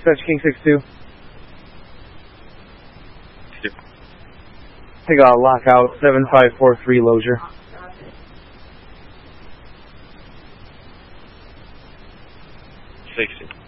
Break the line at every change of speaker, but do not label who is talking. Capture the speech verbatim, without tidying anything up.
Dispatch King six two.
Two.
I got lockout seven five four three Lozier.
Sixty.